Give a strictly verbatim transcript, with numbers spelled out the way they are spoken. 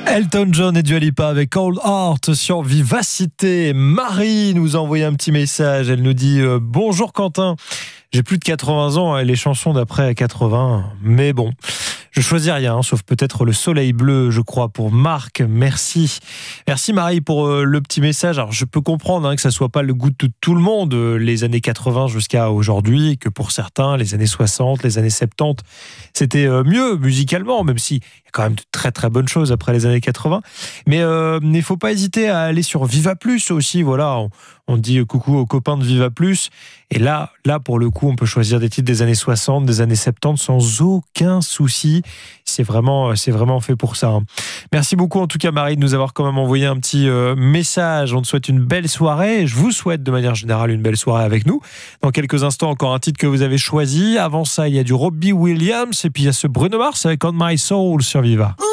Elton John et Dua Lipa avec Cold Heart sur Vivacité. Marie nous a envoyé un petit message. Elle nous dit euh, « Bonjour Quentin, j'ai plus de quatre-vingts ans et les chansons d'après quatre-vingts, mais bon, je choisis rien, sauf peut-être le soleil bleu, je crois, pour Marc. Merci. Merci Marie pour euh, le petit message. Alors je peux comprendre hein, que ça soit pas le goût de tout le monde, euh, les années quatre-vingts jusqu'à aujourd'hui, que pour certains, les années soixante, les années soixante-dix, c'était euh, mieux musicalement, même si il y a quand même de très très bonnes choses après les années quatre-vingts. Mais euh, il ne faut pas hésiter à aller sur Viva Plus aussi. Voilà, on, on dit coucou aux copains de Viva Plus. Et là, là, pour le coup, on peut choisir des titres des années soixante, des années soixante-dix sans aucun souci. C'est vraiment, c'est vraiment fait pour ça. Merci beaucoup, en tout cas, Marie, de nous avoir quand même envoyé un petit euh, message. On te souhaite une belle soirée. Je vous souhaite, de manière générale, une belle soirée avec nous. Dans quelques instants, encore un titre que vous avez choisi. Avant ça, il y a du Robbie Williams et puis il y a ce Bruno Mars avec On My Soul sur Viva.